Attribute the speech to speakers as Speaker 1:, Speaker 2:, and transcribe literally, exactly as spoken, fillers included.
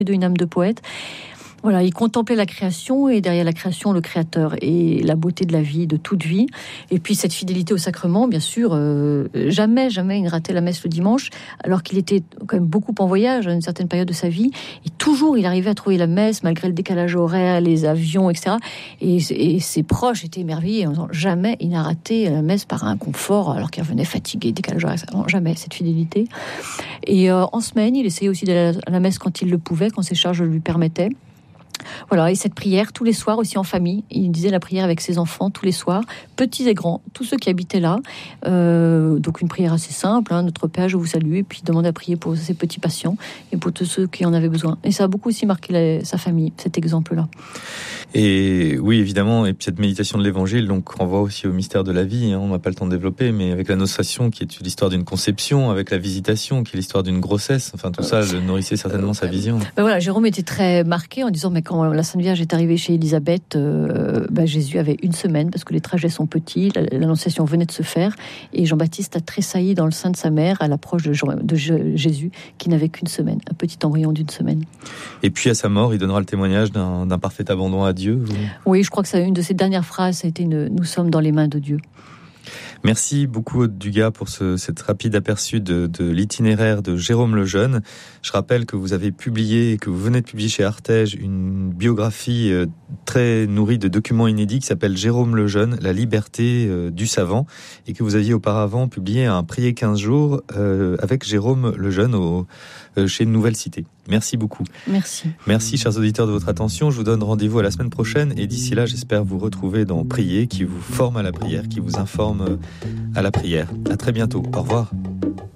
Speaker 1: Une âme de poète. Voilà, il contemplait la création et derrière la création, le créateur et la beauté de la vie, de toute vie. Et puis cette fidélité au sacrement, bien sûr, euh, jamais, jamais il ne ratait la messe le dimanche, alors qu'il était quand même beaucoup en voyage à une certaine période de sa vie. Et toujours, il arrivait à trouver la messe malgré le décalage horaire, les avions, et cetera. Et, et ses proches étaient émerveillés en disant jamais il n'a raté la messe par un confort, alors qu'il revenait fatigué, décalage horaire. Non, jamais cette fidélité. Et euh, en semaine, il essayait aussi d'aller à la messe quand il le pouvait, quand ses charges le lui permettaient. Voilà, et cette prière tous les soirs aussi en famille. Il disait la prière avec ses enfants tous les soirs, petits et grands, tous ceux qui habitaient là. Euh, donc une prière assez simple, hein, Notre Père, je vous salue, et puis demande à prier pour ses petits patients et pour tous ceux qui en avaient besoin. Et ça a beaucoup aussi marqué la, sa famille, cet exemple-là.
Speaker 2: Et oui, évidemment, et puis cette méditation de l'Évangile donc renvoie aussi au mystère de la vie. Hein, on n'a pas le temps de développer, mais avec l'annonciation qui est l'histoire d'une conception, avec la visitation qui est l'histoire d'une grossesse. Enfin, tout ça le nourrissait certainement sa vision.
Speaker 1: Ben voilà, Jérôme était très marqué en disant mais quand la Sainte Vierge est arrivée chez Élisabeth, euh, ben Jésus avait une semaine parce que les trajets sont petits, l'annonciation venait de se faire et Jean-Baptiste a tressailli dans le sein de sa mère à l'approche de, Jean, de Jésus qui n'avait qu'une semaine, un petit embryon d'une semaine.
Speaker 2: Et puis à sa mort, il donnera le témoignage d'un, d'un parfait abandon à Dieu. Vous...
Speaker 1: Oui, je crois que ça, une de ses dernières phrases, ça a été une, nous sommes dans les mains de Dieu.
Speaker 2: Merci beaucoup Aude Dugas pour ce, cette rapide aperçu de, de l'itinéraire de Jérôme Lejeune. Je rappelle que vous avez publié, que vous venez de publier chez Artege une biographie très nourrie de documents inédits qui s'appelle Jérôme Lejeune, la liberté du savant, et que vous aviez auparavant publié un Prier quinze jours euh, avec Jérôme Lejeune au, euh, chez Nouvelle Cité. Merci beaucoup.
Speaker 1: Merci.
Speaker 2: Merci chers auditeurs de votre attention. Je vous donne rendez-vous à la semaine prochaine et d'ici là, j'espère vous retrouver dans Prier, qui vous forme à la prière, qui vous informe à la prière. À très bientôt. Au revoir.